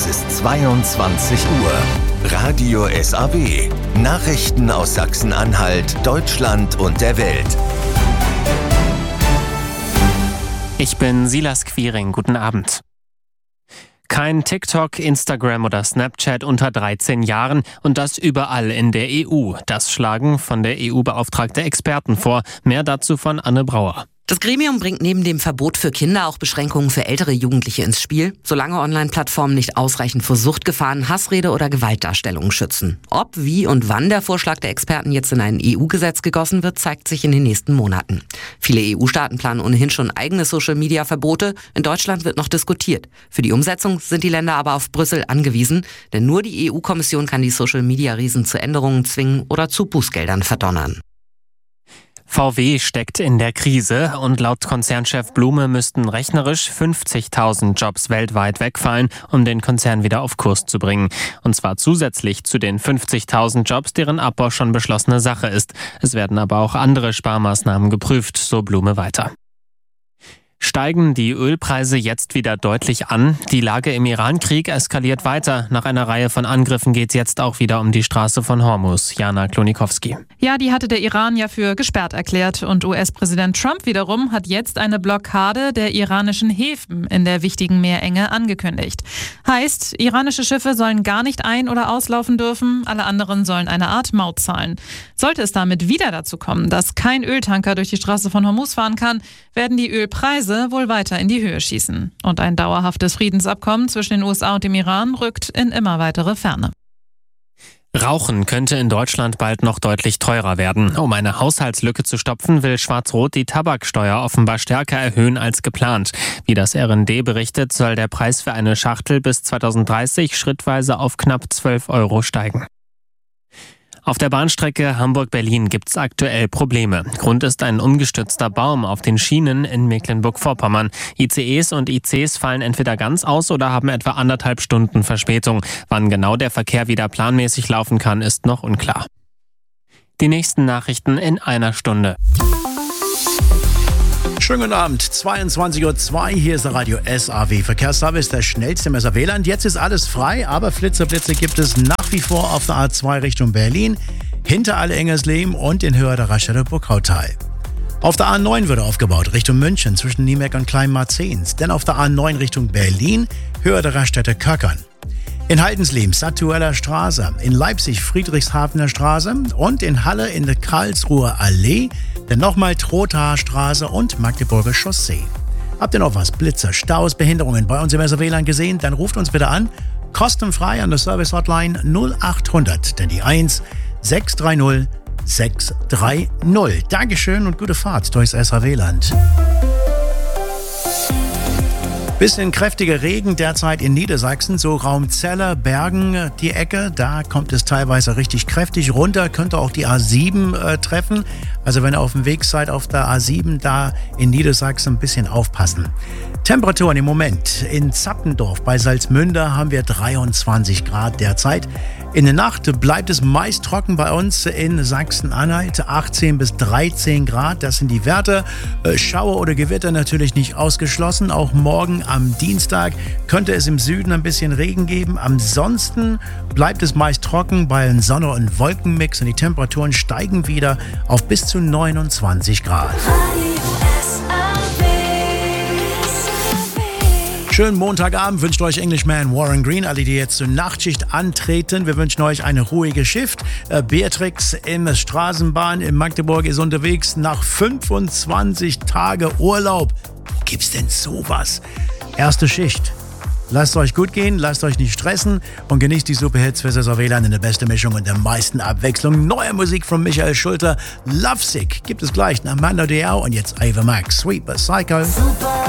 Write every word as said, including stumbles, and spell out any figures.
Es ist zweiundzwanzig Uhr. Radio S A W. Nachrichten aus Sachsen-Anhalt, Deutschland und der Welt. Ich bin Silas Quiring. Guten Abend. Kein TikTok, Instagram oder Snapchat unter dreizehn Jahren und das überall in der E U. Das schlagen von der E U-Beauftragte Experten vor. Mehr dazu von Anne Brauer. Das Gremium bringt neben dem Verbot für Kinder auch Beschränkungen für ältere Jugendliche ins Spiel, solange Online-Plattformen nicht ausreichend vor Suchtgefahren, Hassrede oder Gewaltdarstellungen schützen. Ob, wie und wann der Vorschlag der Experten jetzt in ein E U-Gesetz gegossen wird, zeigt sich in den nächsten Monaten. Viele E U-Staaten planen ohnehin schon eigene Social-Media-Verbote. In Deutschland wird noch diskutiert. Für die Umsetzung sind die Länder aber auf Brüssel angewiesen, denn nur die E U-Kommission kann die Social-Media-Riesen zu Änderungen zwingen oder zu Bußgeldern verdonnern. V W steckt in der Krise und laut Konzernchef Blume müssten rechnerisch fünfzigtausend Jobs weltweit wegfallen, um den Konzern wieder auf Kurs zu bringen. Und zwar zusätzlich zu den fünfzigtausend Jobs, deren Abbau schon beschlossene Sache ist. Es werden aber auch andere Sparmaßnahmen geprüft, so Blume weiter. Steigen die Ölpreise jetzt wieder deutlich an? Die Lage im Iran-Krieg eskaliert weiter. Nach einer Reihe von Angriffen geht es jetzt auch wieder um die Straße von Hormuz. Jana Klonikowski. Ja, die hatte der Iran ja für gesperrt erklärt. Und U S-Präsident Trump wiederum hat jetzt eine Blockade der iranischen Häfen in der wichtigen Meerenge angekündigt. Heißt, iranische Schiffe sollen gar nicht ein- oder auslaufen dürfen. Alle anderen sollen eine Art Maut zahlen. Sollte es damit wieder dazu kommen, dass kein Öltanker durch die Straße von Hormuz fahren kann, werden die Ölpreise wohl weiter in die Höhe schießen. Und ein dauerhaftes Friedensabkommen zwischen den U S A und dem Iran rückt in immer weitere Ferne. Rauchen könnte in Deutschland bald noch deutlich teurer werden. Um eine Haushaltslücke zu stopfen, will Schwarz-Rot die Tabaksteuer offenbar stärker erhöhen als geplant. Wie das R N D berichtet, soll der Preis für eine Schachtel bis zweitausenddreißig schrittweise auf knapp zwölf Euro steigen. Auf der Bahnstrecke Hamburg-Berlin gibt's aktuell Probleme. Grund ist ein umgestürzter Baum auf den Schienen in Mecklenburg-Vorpommern. I C Es und I Cs fallen entweder ganz aus oder haben etwa anderthalb Stunden Verspätung. Wann genau der Verkehr wieder planmäßig laufen kann, ist noch unklar. Die nächsten Nachrichten in einer Stunde. Schönen guten Abend, zweiundzwanzig Uhr zwei, hier ist der Radio S A W Verkehrsservice, der schnellste im S A W-Land. Jetzt ist alles frei, aber Flitzerblitze gibt es nach wie vor auf der A zwei Richtung Berlin, hinter Alle-Engersleben und in Höhe der Raststätte Burghautal. Auf der A neun wird aufgebaut, Richtung München, zwischen Niemeck und Kleinmarzens. Denn auf der A neun Richtung Berlin, Höhe der Raststätte Köckern. In Heidensleben, Statueller Straße, in Leipzig, Friedrichshafener Straße und in Halle in der Karlsruher Allee, dann nochmal Trothaer Straße und Magdeburger Chaussee. Habt ihr noch was? Blitzer, Staus, Behinderungen bei uns im S A W-Land gesehen? Dann ruft uns bitte an, kostenfrei an der Service-Hotline null achthundert, denn die eins sechs drei null sechs drei null. Dankeschön und gute Fahrt durchs S A W-Land. Bisschen kräftiger Regen derzeit in Niedersachsen, so Raum Zeller, Bergen, die Ecke. Da kommt es teilweise richtig kräftig runter, könnte auch die A sieben äh, treffen. Also wenn ihr auf dem Weg seid auf der A sieben, da in Niedersachsen ein bisschen aufpassen. Temperaturen im Moment in Zappendorf bei Salzmünde haben wir dreiundzwanzig Grad derzeit. In der Nacht bleibt es meist trocken bei uns in Sachsen-Anhalt, achtzehn bis dreizehn Grad, das sind die Werte. Schauer oder Gewitter natürlich nicht ausgeschlossen. Auch morgen am Dienstag könnte es im Süden ein bisschen Regen geben. Ansonsten bleibt es meist trocken bei einem Sonne- und Wolkenmix und die Temperaturen steigen wieder auf bis zu neunundzwanzig Grad. Schönen Montagabend wünscht euch Englishman Warren Green, alle, die jetzt zur Nachtschicht antreten. Wir wünschen euch eine ruhige Shift. Äh, Beatrix in der Straßenbahn in Magdeburg ist unterwegs nach fünfundzwanzig Tage Urlaub. Wo gibt's denn sowas? Erste Schicht. Lasst euch gut gehen, lasst euch nicht stressen und genießt die Superhits für das S A W-Land in der besten Mischung und der meisten Abwechslung. Neue Musik von Michael Schulter. Lovesick gibt es gleich nach Mando Diao und jetzt Ava Max. Sweet but Psycho. Super.